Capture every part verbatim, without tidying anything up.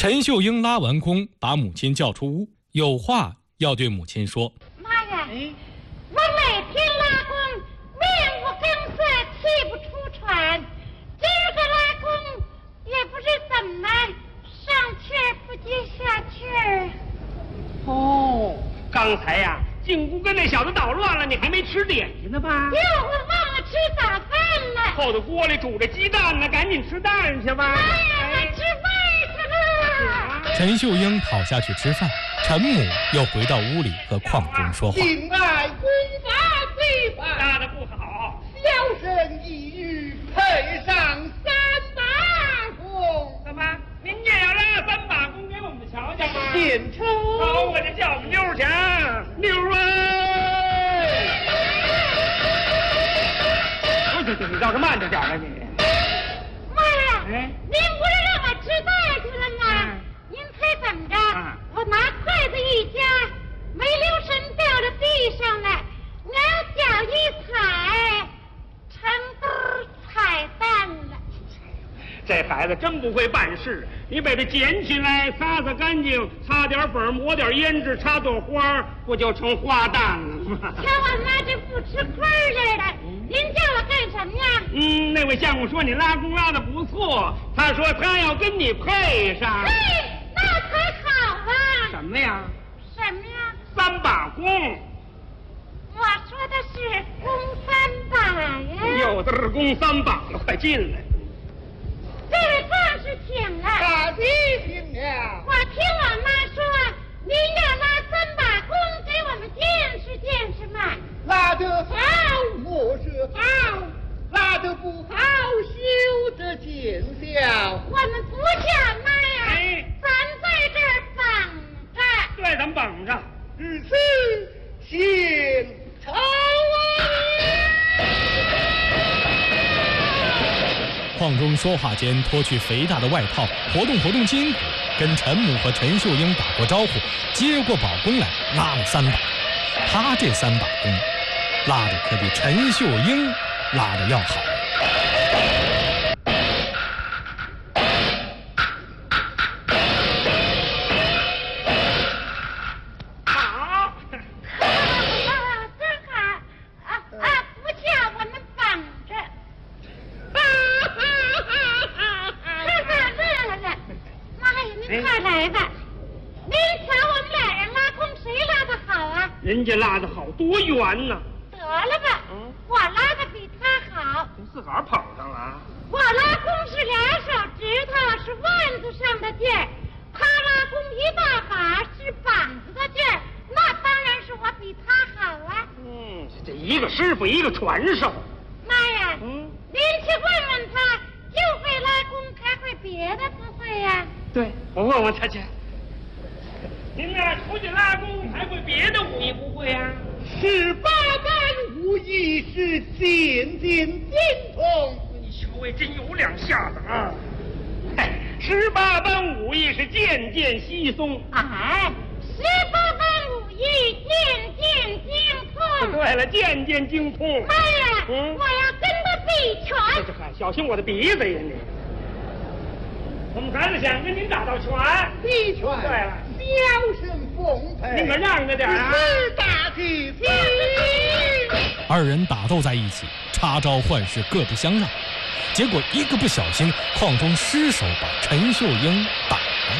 陈秀英拉完弓，把母亲叫出屋，有话要对母亲说。 妈呀，哎、我每天拉弓，面无根色，气不出喘，今儿个拉弓也不知怎么上气儿不接下气儿。 哦，刚才呀、啊，进屋跟那小子捣乱了，你还没吃点心呢吧？ 哟，我忘了吃早饭了。 后头锅里煮着鸡蛋呢，赶紧吃蛋去吧。 妈呀，我吃饭去了。 陈秀英跑下去吃饭，陈母又回到屋里和邝中说话。 敬爱功法非凡， 拉得不好， 小生一语配上三把弓。 怎么？您也要拉三把弓给我们瞧瞧吗？ 献丑。 好，我就叫我们妞儿去啊，妞儿啊！对对对，你倒是慢着点啊你。 妈呀， 哎， 您不是让我吃饭去了吗？嗯、您猜怎么着？嗯、我拿筷子一夹，没留神掉到地上了，两脚一踩，成兜踩蛋了。 这孩子真不会办事，你把它捡起来，擦擦干净，擦点粉，抹点胭脂，插朵花，不就成花旦了吗？ 瞧我妈这不吃亏似的，您叫我干什么呀？ 嗯，那位相公说你拉弓拉得不错，他说他要跟你配上。 嘿，那才好啊！ 什么呀？ 什么呀？ 三把弓。 我说的是弓三把呀。 有的是弓三把了，快进来。 这位壮士请了。 大弟请了。 我听我妈说，您要拉三把弓给我们见识见识嘛。 拉得好，我是好；拉得不好，休得见笑。 我们不叫妈呀， 哎， 咱在这儿绑着。 对，咱们绑着。 至此，献丑啊！ 邝中说话间脱去肥大的外套，活动活动筋骨，跟陈母和陈秀英打过招呼，接过宝弓来拉了三把。他这三把弓拉的可比陈秀英拉的要好。 好， 真好啊啊！不叫我们绑着。妈呀，您快来吧！您瞧我们俩人拉弓，谁拉得好啊？ 人家拉得好，多圆呢！ 得了吧，嗯、我拉的比他好。 您自个儿捧上了。 我拉弓是俩手指头，是腕子上的劲儿；他拉弓一大把，是膀子的劲儿。那当然是我比他好啊。 嗯，这一个师傅，一个传授。 妈呀，嗯，您去问问他，就会拉弓，还会别的不会呀、啊？ 对，我问问他去。您呢，出去拉弓还会别的武艺不会呀、啊？ 十八般武艺是渐渐精通。 你小位真有两下子啊！哎，十八般武艺是渐渐稀松。 哎，十八般武艺渐渐精通。 对了，渐渐精通。 妈呀，嗯、我要跟他比拳。 这这小心我的鼻子呀你！我们孩子想跟您打道拳。 比拳。 对了， 小生奉陪。 您可让着点啊！ 是大弟子。 二人打斗在一起，插招换式，各不相让。结果一个不小心，邝中失手把陈秀英打了。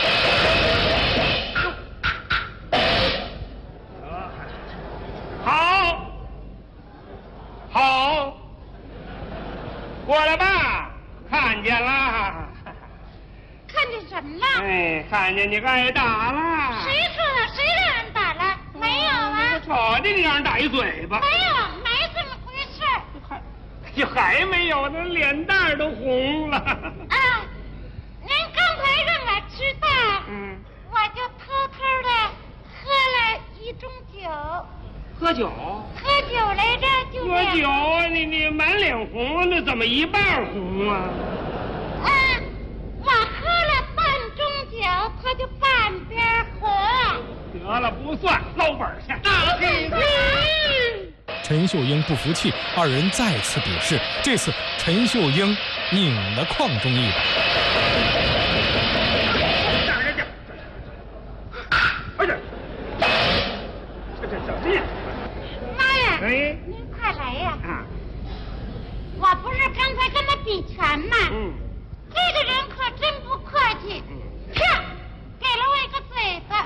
好，好，过来吧，看见了。 看见什么了？ 哎，看见你挨打了。 谁说谁让人打了？没有啊。 瞅见你让人打一嘴巴。 没有，没这么回事。 还，就还没有呢，脸蛋都红了。 啊，您刚才让我知道，嗯，我就偷偷的喝了一盅酒。 喝酒？ 喝酒来着，就喝酒，你你满脸红，那怎么一半红啊？ 啊，我喝了半盅酒，他就半边红。 得了，不算，捞本去。 大弟子。 陈秀英不服气，二人再次比试。这次陈秀英拧了邝中一把。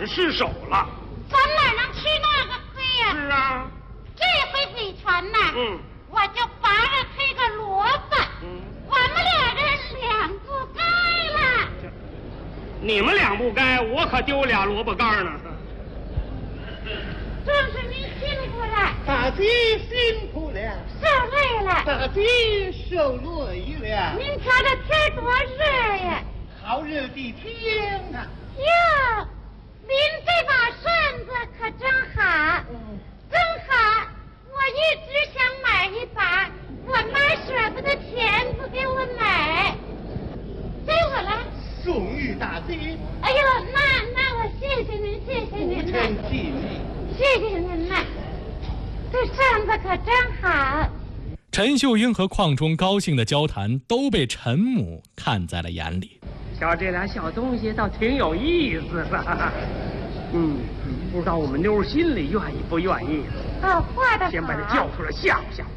很失手了。 咱哪能吃那个亏呀？ 是啊， 这回维权呐， 嗯， 我就罚了他个萝卜。 嗯， 我们两人两不该了。 你们俩不该，我可丢俩萝卜干呢。 正是您辛苦了， 大姐辛苦了， 受累了， 大姐受累了。 您瞧这天多热呀！ 好热的天啊！ 哟，您这把扇子可真好， 嗯， 真好！我一直想买一把，我妈舍不得钱不给我买，给我了。 送与大姐。 哎呦，那那我谢谢您，谢谢不您成了， 敬意。 谢谢您了。这扇子可真好。 陈秀英和邝忠高兴的交谈都被陈母看在了眼里。 瞧这俩小东西倒挺有意思的。嗯，不知道我们妞儿心里愿意不愿意。 哦，画的好。 先把他叫出来吓唬吓唬。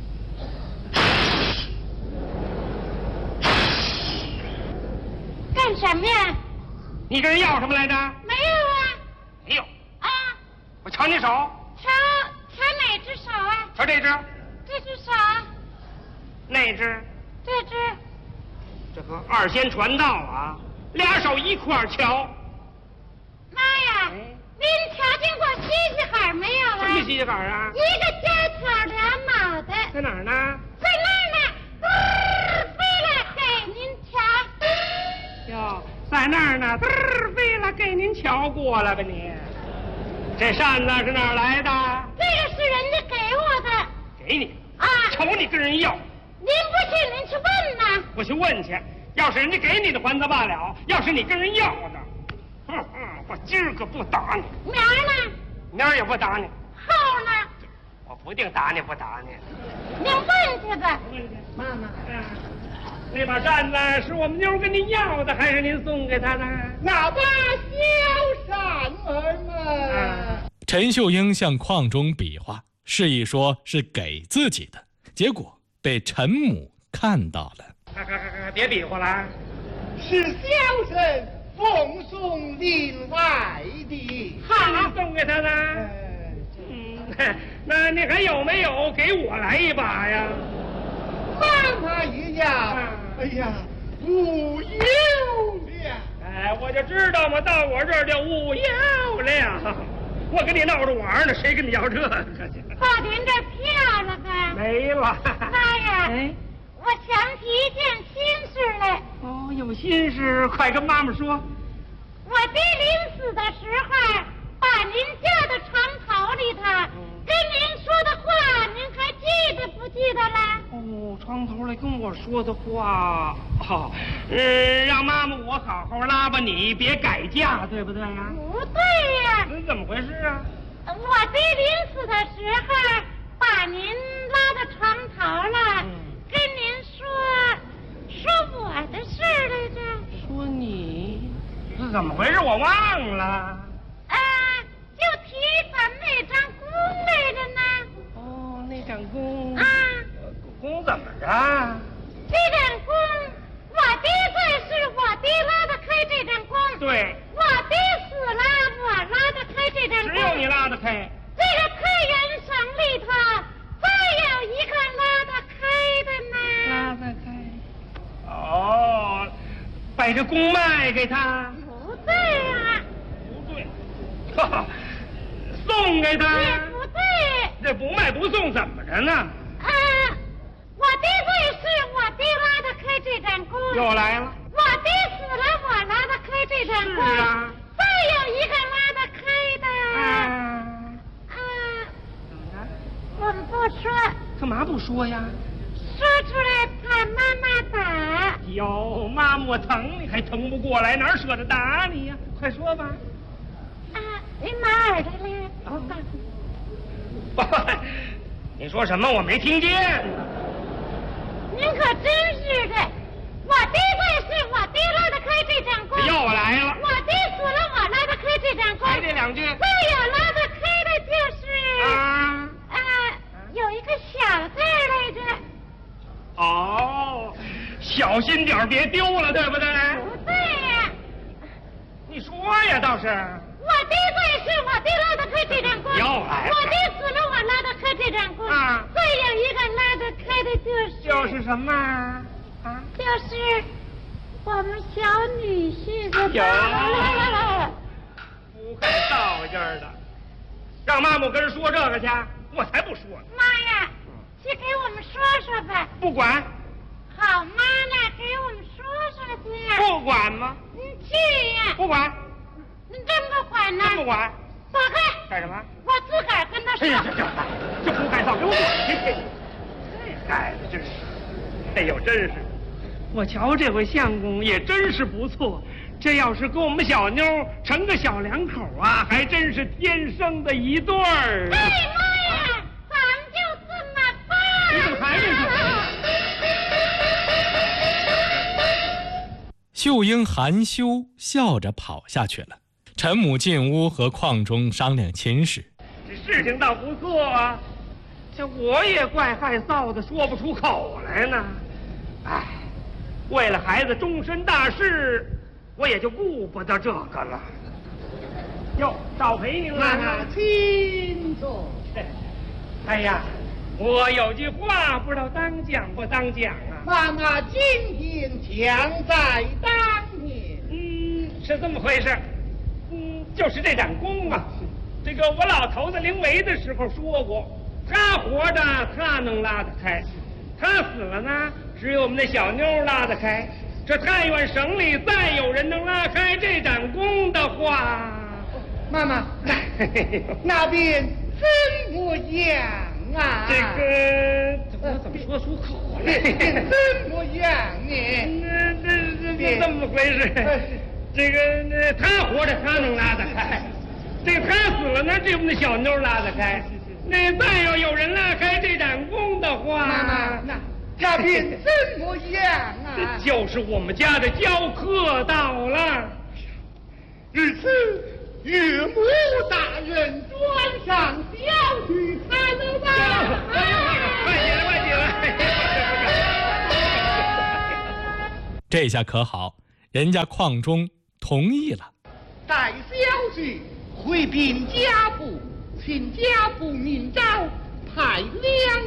干什么呀？ 你跟人要什么来着？ 没有啊。 没有。 啊， 我瞧你手。 瞧瞧哪只手啊？ 瞧这只。 这只手。 那只。 这只。 这可二仙传道啊，俩手一块儿瞧。 妈呀！您瞧见过西西海没有啊？ 什么西西海啊？ 一个尖挑俩脑袋。 在哪儿呢？ 在那儿呢，嘚飞了给您瞧。 哟，在那儿呢，嘚儿飞了，给您瞧过了吧你？这扇子是哪儿来的？ 这个是人家给我的。 给你啊！ 瞅你跟人要。 您不信，您去问呐。 我去问去，要是人家给你的还则罢了，要是你跟人要的，哼哼，我今儿可不打你。 明儿呢？ 明儿也不打你。 后呢？ 我不定打你不打你。 您问去吧。 问去， 妈妈。 啊，那把扇子是我们妞跟您要的，还是您送给她的？ 那把小扇儿嘛。 啊、 陈秀英向邝忠比划，示意说是给自己的，结果被陈母看到了。 啊啊啊！别比划了， 是小生奉送您来的。 好，送给他的。 呃嗯，那你还有没有给我来一把呀？ 妈妈一样。哎呀，无有了。 哎，我就知道嘛，到我这儿就无有了。我跟你闹着玩呢，谁跟你要这个去？ 把您这票了呗。 没了。 妈呀！ 哎， 我想起一件心事来。 哦，有心事，快跟妈妈说。 我爹临死的时候，把您叫到床头里头，跟您说的话，您还记得不记得了？ 哦，床头里跟我说的话，哦，呃，让妈妈我好好拉吧你，别改嫁，对不对呀？ 不对呀、 这怎么回事啊？ 我爹临死的时候，把您拉到床头了， 嗯、 跟您说说我的事儿来着。 说你，这怎么回事？我忘了。 啊，就提咱们那张弓来着呢。 哦，那盏弓。 啊， 弓怎么着？ 这盏弓，我爹在世，我爹拉得开这盏弓。 对。 我爹死了，我拉得开这盏弓。 只有你拉得开。 这个太原省里头，再有一个拉得开的呢。 拉得开。哦，把这弓卖给他。 不对啊。 不对。哈哈，送给他。 也不对。 这不卖不送怎么着呢？ 啊，我爹在世，我爹拉得开这盏弓。 又来了。 我爹死了，我拉得开这盏弓。 是啊。 再有一个拉得开的。 啊。 啊。 怎么着？ 我们不说。 干嘛不说呀？ 说出来怕妈妈打。 哟，妈妈我疼你还疼不过来，哪舍得打你呀？快说吧。 啊，您拿耳朵来，我告诉你。 你说什么？我没听见。 您可真是的，我爹在世，我爹拉得开这盏弓。 又来了。 我爹死了，我拉得开这盏弓。 还这两句。 再有拉得开的就是。 啊。 啊，有一个小字来着。 哦，小心点别丢了，对不对？ 不对呀。 你说呀，倒是。 我的贵是我的拉得开这张弓， 又来了我的死了我拉得开这张弓啊再有一个拉得开的就是就是什么啊？啊就是我们小女婿的有来不会道劲儿的，让妈妈跟人说这个去，我才不说呢。 妈呀，去给我们说说吧。 不管， 好妈呢，给我们说说去。 不管吗？ 你去呀。 不管， 你真不管呢？ 真不管。 走开。 干什么？ 我自个儿跟他说。 哎呀，这这这胡改造，给我滚去！这孩子真是，哎呦，真是，我瞧这回相公也真是不错。这要是跟我们小妞成个小两口啊，还真是天生的一对儿。 哎妈呀，咱们就这么办。 你怎么还这样？ 秀英含羞笑着跑下去了。陈母进屋和邝忠商量亲事。 这事情倒不错啊，这我也怪害臊的，说不出口来呢。哎，为了孩子终身大事，我也就顾不得这个了。哟，少陪您妈了。 妈请坐。 哎呀，我有句话不知道当讲不当讲啊。 妈妈今天强在当年。 嗯，是这么回事。嗯，就是这盏弓啊，这个我老头子临危的时候说过，他活着他能拉得开，他死了呢，只有我们那小妞拉得开。这太原省里再有人能拉开这盏弓的话， 妈妈，那边怎么样啊？ 这个我怎么说出口来？ 怎么样呢？ 这这这这么回事？这个那他活着他能拉得开，这个他死了呢，只有我们那小妞拉得开。那再要有人拉开这盏弓的话， 妈妈，那那边怎么样啊？ 这就是我们家的教课到了。 日此岳母大人转上小婿才能吧？ 快起来，快起来！ 这下可好，人家邝忠同意了。 待小婿回禀家父，请家父明诏派两